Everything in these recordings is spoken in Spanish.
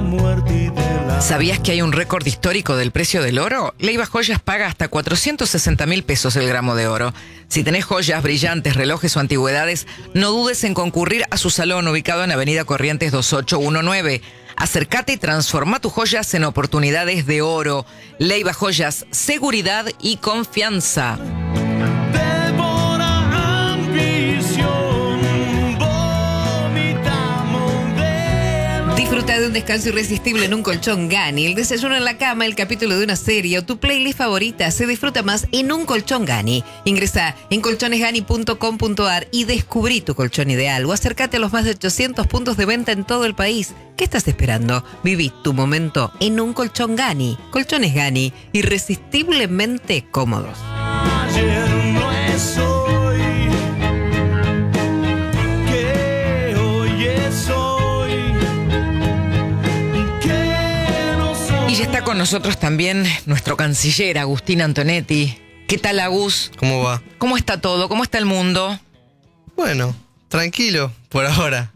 ¿Sabías que hay un récord histórico del precio del oro? Leiva Joyas paga hasta 460.000 pesos el gramo de oro. Si tenés joyas, brillantes, relojes o antigüedades, no dudes en concurrir a su salón ubicado en Avenida Corrientes 2819. Acércate y transforma tus joyas en oportunidades de oro. Leiva Joyas, seguridad y confianza. Disfruta de un descanso irresistible en un colchón Gani. El desayuno en la cama, el capítulo de una serie o tu playlist favorita se disfruta más en un colchón Gani. Ingresa en colchonesgani.com.ar y descubrí tu colchón ideal o acércate a los más de 800 puntos de venta en todo el país. ¿Qué estás esperando? Viví tu momento en un colchón Gani. Colchones Gani, irresistiblemente cómodos. Ayer no es hoy, que hoy es hoy, que no soy. Y ya está con nosotros también nuestro canciller, Agustín Antonetti. ¿Qué tal, Agus? ¿Cómo va? ¿Cómo está todo? ¿Cómo está el mundo? Bueno, tranquilo por ahora.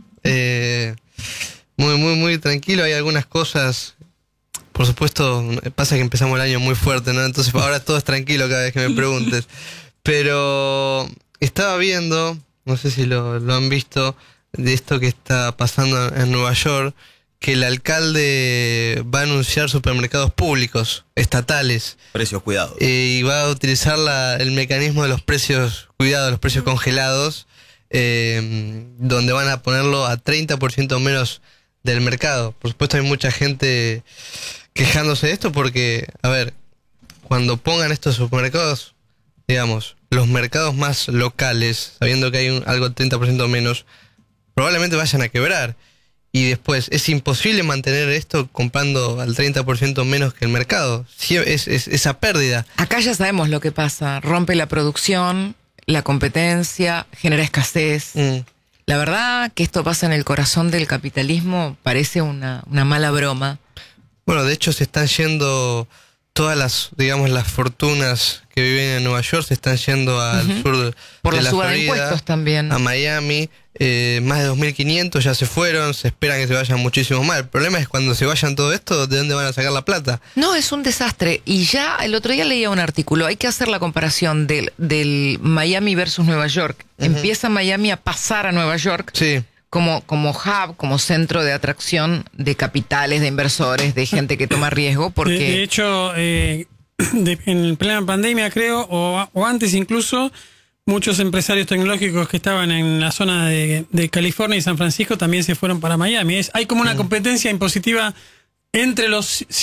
Muy tranquilo. Hay algunas cosas. Por supuesto, pasa que empezamos el año muy fuerte, ¿no? Entonces ahora todo es tranquilo cada vez que me preguntes. Pero estaba viendo, no sé si lo han visto, de esto que está pasando en Nueva York, que el alcalde va a anunciar supermercados públicos, estatales. Precios cuidados. Y va a utilizar el mecanismo de los precios cuidados, los precios congelados, donde van a ponerlo a 30% menos del mercado. Por supuesto hay mucha gente quejándose de esto porque, a ver, cuando pongan estos supermercados, digamos, los mercados más locales, sabiendo que hay algo 30% menos, probablemente vayan a quebrar. Y después, es imposible mantener esto comprando al 30% menos que el mercado. Sí, es esa pérdida. Acá ya sabemos lo que pasa. Rompe la producción, la competencia, genera escasez. La verdad que esto pasa en el corazón del capitalismo, parece una mala broma. Bueno, de hecho se están yendo todas las, digamos, las fortunas que viven en Nueva York, se están yendo al sur Por de la la suba de Florida, impuestos también. a Miami. Más de 2.500 ya se fueron, se esperan que se vayan muchísimo más. El problema es cuando se vayan todo esto, ¿de dónde van a sacar la plata? No, es un desastre. Y ya el otro día leía un artículo, hay que hacer la comparación del Miami versus Nueva York. Empieza Miami a pasar a Nueva York. Sí. Como hub, como centro de atracción de capitales, de inversores, de gente que toma riesgo, porque... De hecho, en plena pandemia, creo, o antes incluso, muchos empresarios tecnológicos que estaban en la zona de California y San Francisco también se fueron para Miami. Hay como una competencia impositiva entre los